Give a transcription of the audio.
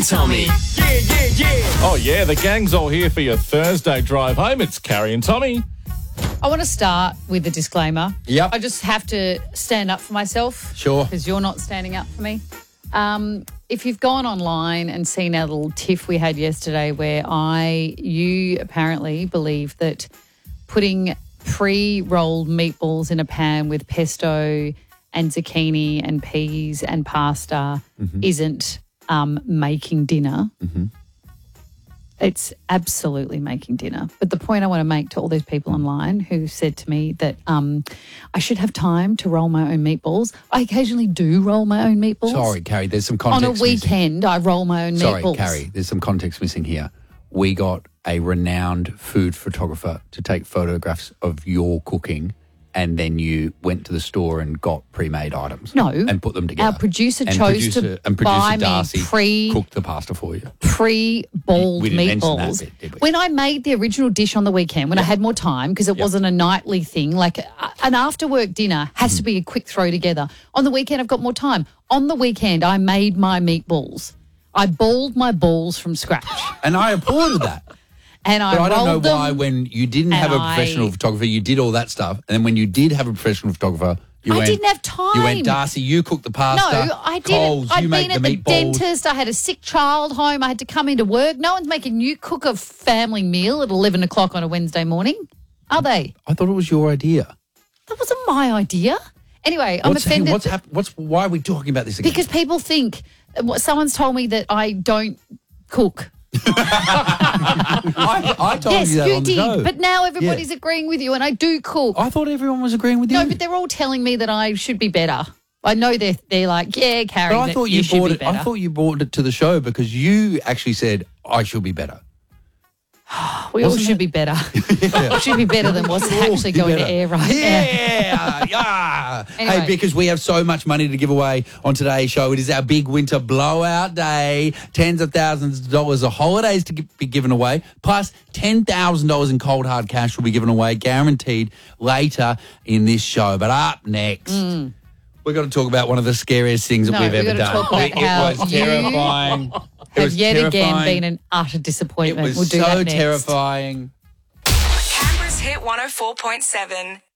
Tommy. Oh, yeah, the gang's all here for your Thursday drive home. It's Carrie and Tommy. I want to start with a disclaimer. Yep. I just have to stand up for myself. Sure. Because you're not standing up for me. If you've gone online and seen our little tiff we had yesterday where you apparently believe that putting pre-rolled meatballs in a pan with pesto and zucchini and peas and pasta isn't making dinner. Mm-hmm. It's absolutely making dinner. But the point I want to make to all those people online who said to me that I should have time to roll my own meatballs. I occasionally do roll my own meatballs. Sorry, Carrie, there's some context On a weekend, missing. I roll my own meatballs. Sorry, Carrie, there's some context missing here. We got a renowned food photographer to take photographs of your cooking, and then you went to the store and got pre-made items. No. And put them together. Our producer And chose producer- to and producer buy Darcy me cooked the pasta for you. pre-boiled We didn't mention meatballs. that bit, did we? When I made the original dish on the weekend, when I had more time, because it wasn't a nightly thing, like an after-work dinner has to be a quick throw together. On the weekend, I've got more time. On the weekend, I made my meatballs. I boiled my balls from scratch. And I applauded that. And I But I don't know rolled them. why when you didn't have a and professional photographer, you did all that stuff. And then when you did have a professional photographer, I didn't have time. You went, Darcy, you cook the pasta. No, I Coles, didn't. I'd you make been at the the meatballs. dentist. I had a sick child home. I had to come into work. No one's making you cook a family meal at 11 o'clock on a Wednesday morning, are they? I thought it was your idea. That wasn't my idea. Anyway, I'm offended. Why are we talking about this again? Because people think, someone's told me that I don't cook. I told Yes, you that you on the show. did. But now everybody's agreeing with you and I do cook. I thought everyone was agreeing with you. No, but they're all telling me that I should be better. I know they're like, yeah, Carrie, But I thought you should brought be it. better. I thought you brought it to the show because you actually said I should be better. We all should be better. Should be better than what's actually going to air right now. Yeah. Anyway. Hey, because we have so much money to give away on today's show. It is our big winter blowout day. Tens of thousands of dollars of holidays to be given away. Plus $10,000 in cold hard cash will be given away, guaranteed, later in this show. But up next, we're going to talk about one of the scariest things that we've ever done. Talk about how It was you terrifying. It have was yet again terrifying. been an utter disappointment. It was We'll do so that next. terrifying. Canberra's Hit 104.7.